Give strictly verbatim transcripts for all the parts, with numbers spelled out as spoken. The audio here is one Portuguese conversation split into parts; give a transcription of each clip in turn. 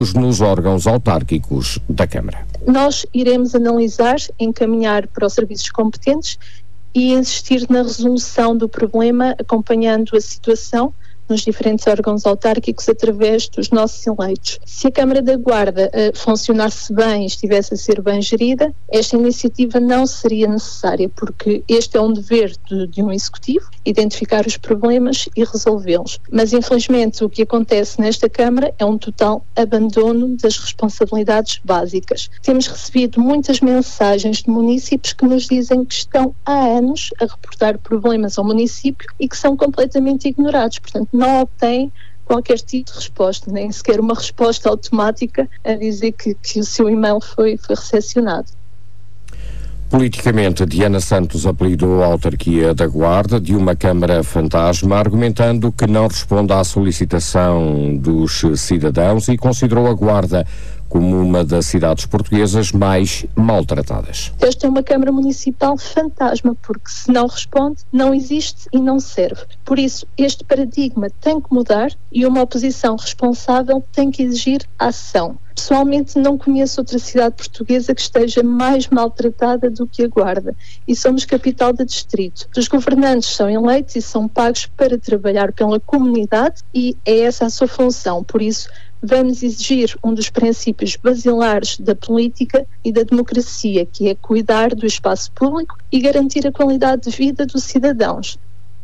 nos órgãos autárquicos da Câmara. Nós iremos analisar, encaminhar para os serviços competentes e insistir na resolução do problema, acompanhando a situação nos diferentes órgãos autárquicos através dos nossos eleitos. Se a Câmara da Guarda uh, funcionasse bem e estivesse a ser bem gerida, esta iniciativa não seria necessária, porque este é um dever de, de um Executivo, identificar os problemas e resolvê-los. Mas, infelizmente, o que acontece nesta Câmara é um total abandono das responsabilidades básicas. Temos recebido muitas mensagens de municípios que nos dizem que estão há anos a reportar problemas ao município e que são completamente ignorados. Portanto, não obtém qualquer tipo de resposta, nem sequer uma resposta automática a dizer que, que o seu e-mail foi, foi recepcionado. Politicamente, Diana Santos apelidou a autarquia da Guarda de uma Câmara fantasma, argumentando que não responde à solicitação dos cidadãos e considerou a Guarda como uma das cidades portuguesas mais maltratadas. Esta é uma Câmara Municipal fantasma, porque se não responde, não existe e não serve. Por isso, este paradigma tem que mudar e uma oposição responsável tem que exigir ação. Pessoalmente, não conheço outra cidade portuguesa que esteja mais maltratada do que a Guarda, e somos capital de distrito. Os governantes são eleitos e são pagos para trabalhar pela comunidade e é essa a sua função. Por isso, vamos exigir um dos princípios basilares da política e da democracia, que é cuidar do espaço público e garantir a qualidade de vida dos cidadãos.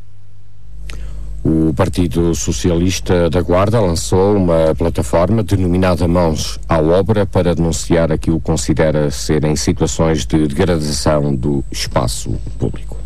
O Partido Socialista da Guarda lançou uma plataforma denominada Mãos à Obra para denunciar aquilo que considera serem situações de degradação do espaço público.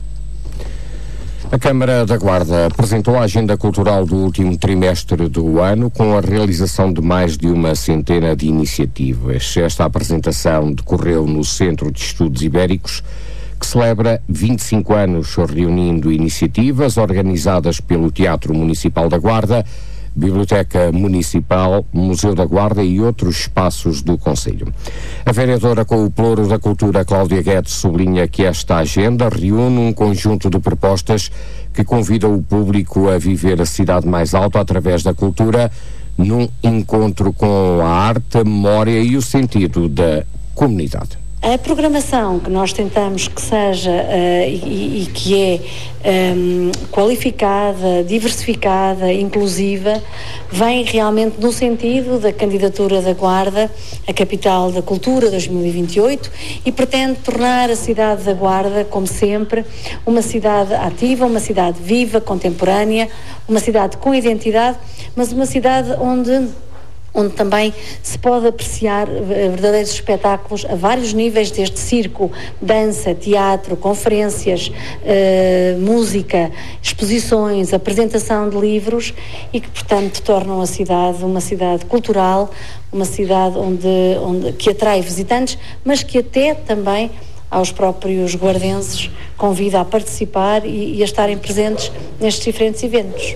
A Câmara da Guarda apresentou a agenda cultural do último trimestre do ano com a realização de mais de uma centena de iniciativas. Esta apresentação decorreu no Centro de Estudos Ibéricos, que celebra vinte e cinco anos, reunindo iniciativas organizadas pelo Teatro Municipal da Guarda, Biblioteca Municipal, Museu da Guarda e outros espaços do concelho. A vereadora com o Pelouro da Cultura, Cláudia Guedes, sublinha que esta agenda reúne um conjunto de propostas que convidam o público a viver a cidade mais alta através da cultura, num encontro com a arte, a memória e o sentido da comunidade. A programação que nós tentamos que seja uh, e, e que é um, qualificada, diversificada, inclusiva, vem realmente no sentido da candidatura da Guarda à Capital da Cultura dois mil e vinte e oito e pretende tornar a cidade da Guarda, como sempre, uma cidade ativa, uma cidade viva, contemporânea, uma cidade com identidade, mas uma cidade onde onde também se pode apreciar verdadeiros espetáculos a vários níveis, desde circo, dança, teatro, conferências, eh, música, exposições, apresentação de livros e que, portanto, tornam a cidade uma cidade cultural, uma cidade onde, onde, que atrai visitantes, mas que até também aos próprios guardenses convida a participar e, e a estarem presentes nestes diferentes eventos.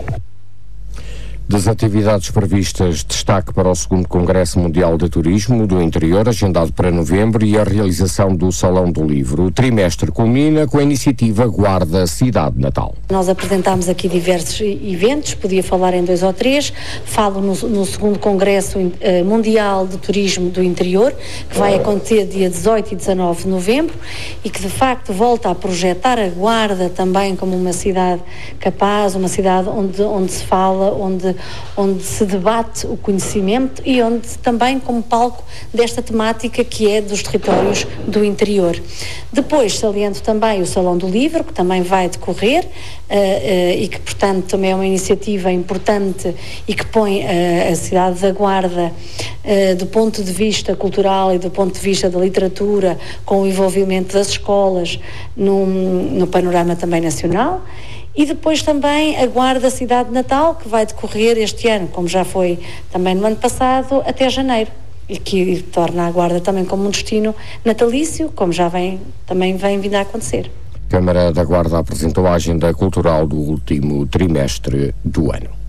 Das atividades previstas, destaque para o segundo Congresso Mundial de Turismo do Interior, agendado para novembro, e a realização do Salão do Livro. O trimestre culmina com a iniciativa Guarda Cidade Natal. Nós apresentámos aqui diversos eventos, podia falar em dois ou três. Falo no, no segundo Congresso uh, Mundial de Turismo do Interior, que vai acontecer dia dezoito e dezanove de novembro e que de facto volta a projetar a Guarda também como uma cidade capaz, uma cidade onde, onde se fala, onde onde se debate o conhecimento e onde também como palco desta temática que é dos territórios do interior. Depois saliento também o Salão do Livro, que também vai decorrer uh, uh, e que, portanto, também é uma iniciativa importante e que põe uh, a cidade da Guarda uh, do ponto de vista cultural e do ponto de vista da literatura, com o envolvimento das escolas num, no panorama também nacional. E depois também a Guarda Cidade Natal, que vai decorrer este ano, como já foi também no ano passado, até janeiro. E que torna a Guarda também como um destino natalício, como já vem, também vem vindo a acontecer. A Câmara da Guarda apresentou a agenda cultural do último trimestre do ano.